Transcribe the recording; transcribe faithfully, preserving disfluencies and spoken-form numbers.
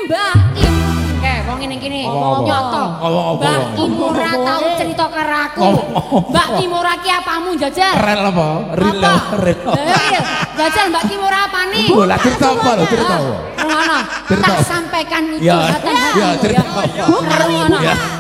Mbak Kim. Eh, wong ngene kene. Nyoto. Mbak Kim ora tau cerita karo aku. Mbak Kim ora ki apamu jajal? Rel apa? Ril. Ril. Jajal Mbak Kim ora apane? Lho, lah cerita apa lho, cerita apa? Ngono. Tak sampaikan itu Ya, hati-hati. ya cerita apa? Ngono.